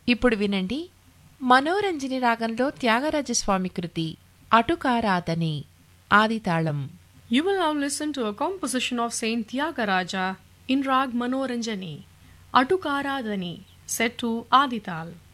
ఇప్పుడు వినండి మనోరంజని రాగంలో త్యాగరాజస్వామి కృతి అటుకారాదని ఆదితాళం. You will now listen to a composition of Saint Tyagaraja in Rag Manoranjani, Atukaradhani, set to Adital.